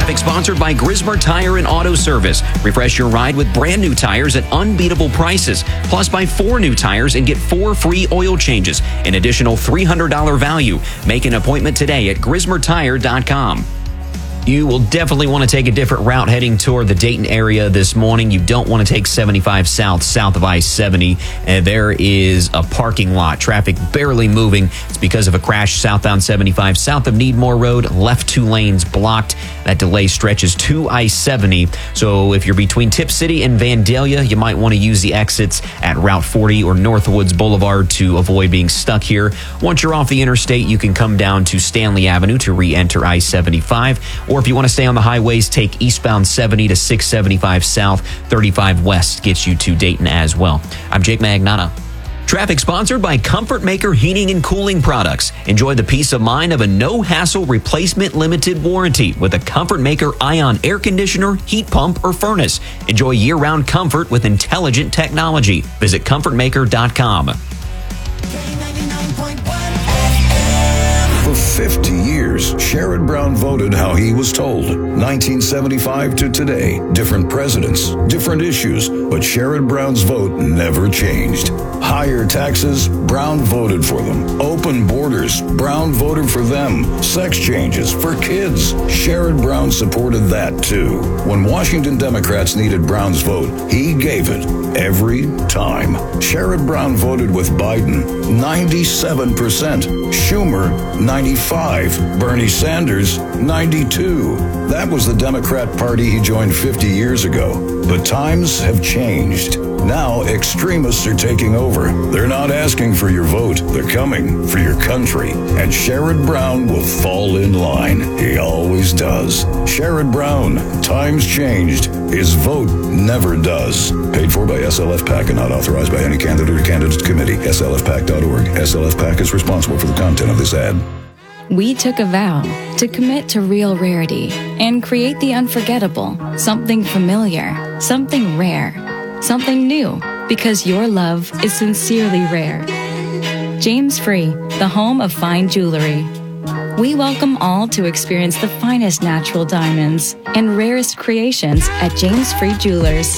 Traffic sponsored by Grismer Tire and Auto Service. Refresh your ride with brand new tires at unbeatable prices. Plus, buy 4 new tires and get 4 free oil changes. An additional $300 value. Make an appointment today at GrismerTire.com. You will definitely want to take a different route heading toward the Dayton area this morning. You don't want to take 75 south of I-70. And there is a parking lot. Traffic barely moving. It's because of a crash southbound 75 south of Needmore Road. Left 2 lanes blocked. That delay stretches to I-70. So if you're between Tip City and Vandalia, you might want to use the exits at Route 40 or Northwoods Boulevard to avoid being stuck here. Once you're off the interstate, you can come down to Stanley Avenue to re-enter I-75. Or if you want to stay on the highways, take eastbound 70 to 675 south. 35 west gets you to Dayton as well. I'm Jake Magnata. Traffic sponsored by Comfort Maker Heating and Cooling Products. Enjoy the peace of mind of a no-hassle replacement limited warranty with a Comfort Maker Ion air conditioner, heat pump, or furnace. Enjoy year-round comfort with intelligent technology. Visit ComfortMaker.com. For 50 years, Sherrod Brown voted how he was told. 1975 to today, different presidents, different issues, but Sherrod Brown's vote never changed. Higher taxes, Brown voted for them. Open borders, Brown voted for them. Sex changes for kids, Sherrod Brown supported that too. When Washington Democrats needed Brown's vote, he gave it every time. Sherrod Brown voted with Biden, 97%. Schumer, 95. Bernie Sanders, 92. That was the Democrat Party he joined 50 years ago. But times have changed. Now extremists are taking over. They're not asking for your vote. They're coming for your country. And Sherrod Brown will fall in line. He always does. Sherrod Brown, times changed. His vote never does. Paid for by SLF PAC and not authorized by any candidate or candidate committee. SLFPAC.org. SLF PAC is responsible for the content of this ad. We took a vow to commit to real rarity and create the unforgettable, something familiar, something rare, something new, because your love is sincerely rare. James Free, the home of fine jewelry. We welcome all to experience the finest natural diamonds and rarest creations at James Free Jewelers.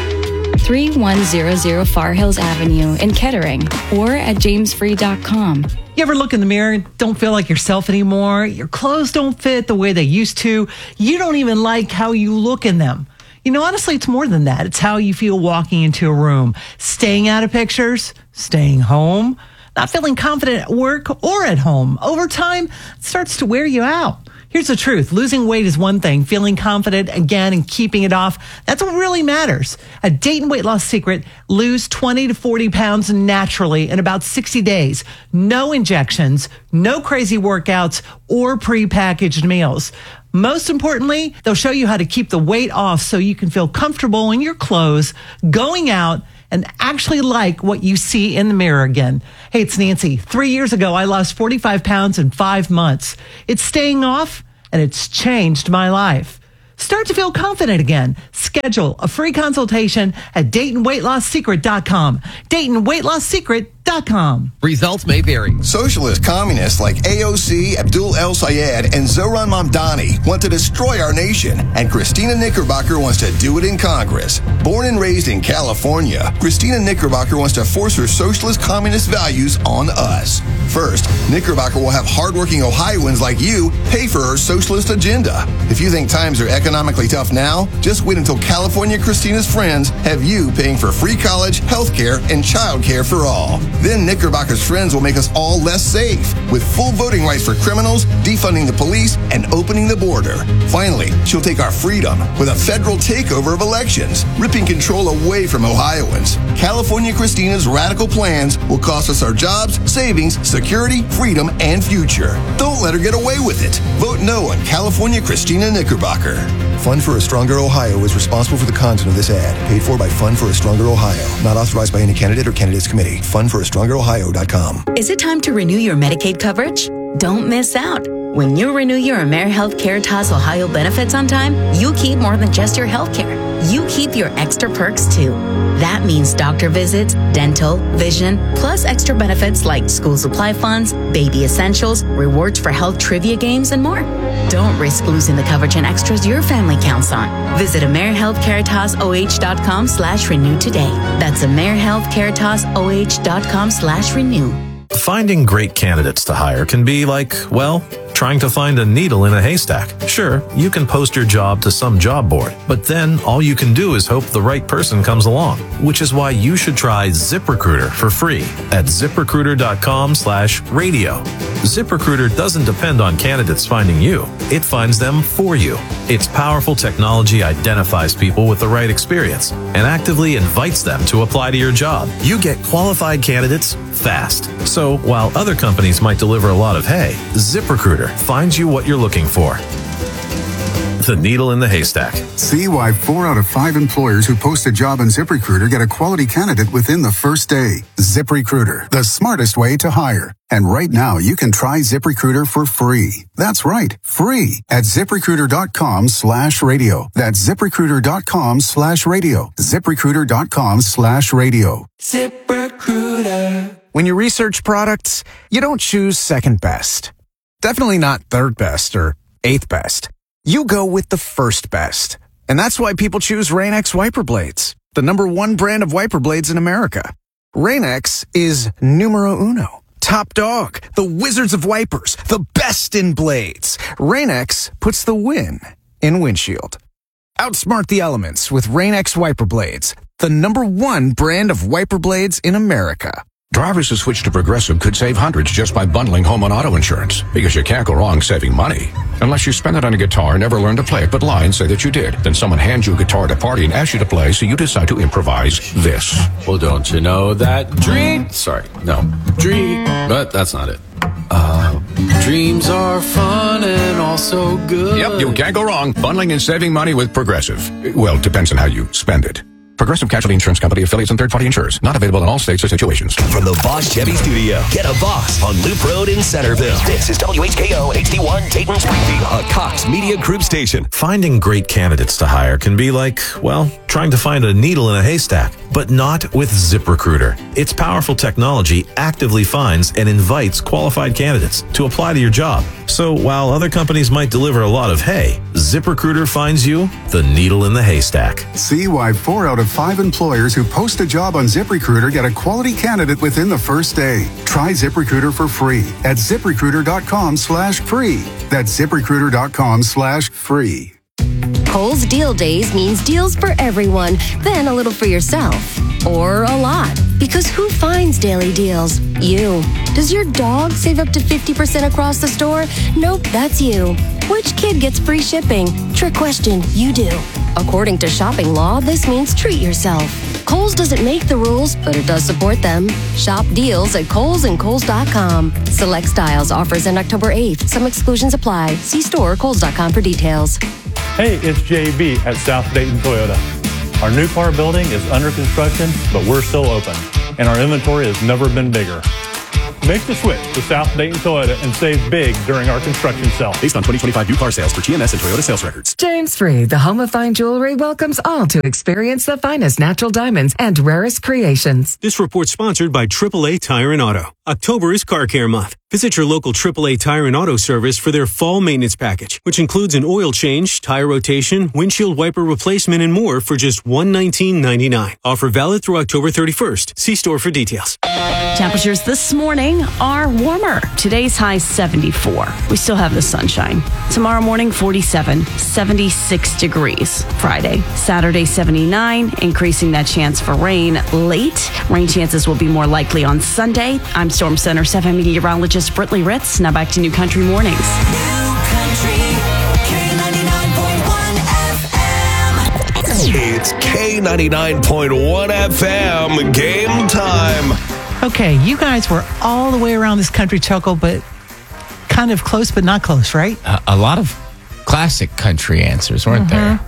3100 Far Hills Avenue in Kettering or at jamesfree.com. You ever look in the mirror and don't feel like yourself anymore? Your clothes don't fit the way they used to. You don't even like how you look in them. You know, honestly, it's more than that. It's how you feel walking into a room, staying out of pictures, staying home, not feeling confident at work or at home. Over time, it starts to wear you out. Here's the truth. Losing weight is one thing. Feeling confident again and keeping it off, that's what really matters. At Dayton Weight Loss Secret, lose 20 to 40 pounds naturally in about 60 days. No injections, no crazy workouts, or prepackaged meals. Most importantly, they'll show you how to keep the weight off so you can feel comfortable in your clothes, going out, and actually like what you see in the mirror again. Hey, it's Nancy. 3 years ago, I lost 45 pounds in 5 months. It's staying off, and it's changed my life. Start to feel confident again. Schedule a free consultation at DaytonWeightLossSecret.com. DaytonWeightLossSecret.com. Results may vary. Socialist communists like AOC, Abdul El Sayed, and Zohran Mamdani want to destroy our nation, and Christina Knickerbocker wants to do it in Congress. Born and raised in California, Christina Knickerbocker wants to force her socialist communist values on us. First, Knickerbocker will have hardworking Ohioans like you pay for her socialist agenda. If you think times are economically tough now, just wait until California Christina's friends have you paying for free college, health care, and child care for all. Then Knickerbocker's friends will make us all less safe, with full voting rights for criminals, defunding the police, and opening the border. Finally, she'll take our freedom with a federal takeover of elections, ripping control away from Ohioans. California Christina's radical plans will cost us our jobs, savings, security, freedom, and future. Don't let her get away with it. Vote no on California Christina Knickerbocker. Fund for a Stronger Ohio is responsible for the content of this ad. Paid for by Fund for a Stronger Ohio. Not authorized by any candidate or candidates committee. FundForAStrongerOhio.com. Is it time to renew your Medicaid coverage? Don't miss out. When you renew your AmeriHealth Caritas Ohio benefits on time, you keep more than just your health care. You keep your extra perks too. That means doctor visits, dental, vision, plus extra benefits like school supply funds, baby essentials, rewards for health trivia games, and more. Don't risk losing the coverage and extras your family counts on. Visit AmeriHealthCaritasOH.com/renew today. That's AmeriHealthCaritasOH.com/renew. Finding great candidates to hire can be like, well, trying to find a needle in a haystack. Sure, you can post your job to some job board, but then all you can do is hope the right person comes along, which is why you should try ZipRecruiter for free at ZipRecruiter.com/radio. ZipRecruiter doesn't depend on candidates finding you. It finds them for you. Its powerful technology identifies people with the right experience and actively invites them to apply to your job. You get qualified candidates fast. So while other companies might deliver a lot of hay, ZipRecruiter finds you what you're looking for. The needle in the haystack. See why 4 out of 5 employers who post a job on ZipRecruiter get a quality candidate within the first day. ZipRecruiter, the smartest way to hire. And right now, you can try ZipRecruiter for free. That's right, free at ZipRecruiter.com/radio. That's ZipRecruiter.com/radio. ZipRecruiter.com/radio. ZipRecruiter. When you research products, you don't choose second best. Definitely not third best or eighth best. You go with the first best. And that's why people choose Rain-X wiper blades, the #1 brand of wiper blades in America. Rain-X is numero uno. Top dog, the wizards of wipers, the best in blades. Rain-X puts the win in windshield. Outsmart the elements with Rain-X wiper blades, the #1 brand of wiper blades in America. Drivers who switch to Progressive could save hundreds just by bundling home and auto insurance, because you can't go wrong saving money. Unless you spend it on a guitar and never learn to play it but lie and say that you did. Then someone hands you a guitar at a party and asks you to play, so you decide to improvise this. Well, don't you know that but that's not it. Dreams are fun and also good. Yep, you can't go wrong bundling and saving money with Progressive. Well, depends on how you spend it. Progressive Casualty Insurance Company, affiliates, and third-party insurers. Not available in all states or situations. From the Boss Chevy Studio, get a Boss on Loop Road in Centerville. This is WHKO HD1 Dayton Springfield, a Cox Media Group station. Finding great candidates to hire can be like, well, trying to find a needle in a haystack, but not with ZipRecruiter. Its powerful technology actively finds and invites qualified candidates to apply to your job. So while other companies might deliver a lot of hay, ZipRecruiter finds you the needle in the haystack. See why 4 out of 5 employers who post a job on ZipRecruiter get a quality candidate within the first day. Try ZipRecruiter for free at ZipRecruiter.com/free. That's ZipRecruiter.com/free. Kohl's Deal Days means deals for everyone, then a little for yourself. Or a lot. Because who finds daily deals? You. Does your dog save up to 50% across the store? Nope, that's you. Which kid gets free shipping? Trick question, you do. According to shopping law, this means treat yourself. Kohl's doesn't make the rules, but it does support them. Shop deals at Kohl's and Kohl's.com. Select styles offers end October 8th. Some exclusions apply. See store or Kohl's.com for details. Hey, it's JB at South Dayton Toyota. Our new car building is under construction, but we're still open, and our inventory has never been bigger. Make the switch to South Dayton Toyota and save big during our construction sale. Based on 2025 new car sales for TMS and Toyota sales records. James Free, the home of fine jewelry, welcomes all to experience the finest natural diamonds and rarest creations. This report sponsored by AAA Tire and Auto. October is Car Care Month. Visit your local AAA Tire and Auto service for their fall maintenance package, which includes an oil change, tire rotation, windshield wiper replacement, and more for just $119.99. Offer valid through October 31st. See store for details. Temperatures this morning are warmer. Today's high 74. We still have the sunshine. Tomorrow morning 47, 76 degrees. Friday, Saturday 79, increasing that chance for rain late. Rain chances will be more likely on Sunday. I'm Storm Center 7 meteorologist Brittany Ritz. Now back to New Country Mornings. New Country, K99.1 FM. It's K99.1 FM game time. Okay, you guys were all the way around this country chuckle, but kind of close, but not close, right? A lot of classic country answers, weren't there?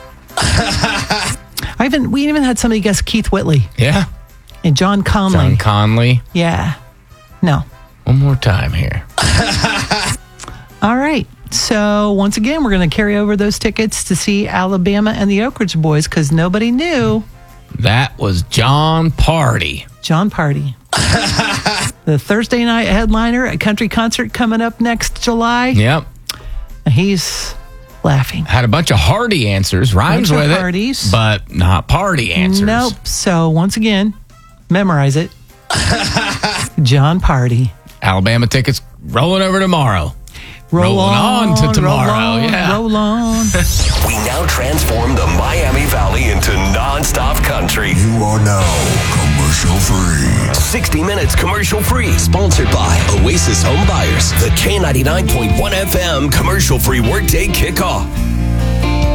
We even had somebody guess Keith Whitley. Yeah. And John Conley. John Conley. Yeah. No. One more time here. All right. So once again, we're going to carry over those tickets to see Alabama and the Oak Ridge Boys because nobody knew. That was John Party. John Party. The Thursday night headliner at country concert coming up next July. Yep. He's laughing. Had a bunch of hearty answers, rhymes with it, hearties. but not party answers. Nope. So once again, memorize it. John Party. Alabama tickets rolling over tomorrow. Rolling on to tomorrow. Roll on. We now transform the Miami Valley into non-stop country. You are now commercial free. 60 minutes commercial free. Sponsored by Oasis Home Buyers. The K99.1 FM commercial free workday kickoff.